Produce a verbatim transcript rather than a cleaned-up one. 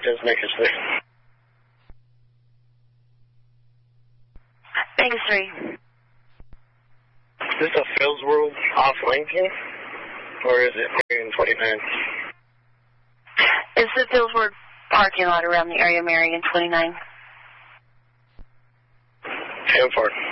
Just making sure. Vegas three. Is this a Phil's World off Lincoln? Or is it Marion twenty-nine? It's the Phil's World parking lot around the area, Marion twenty-nine. ten four.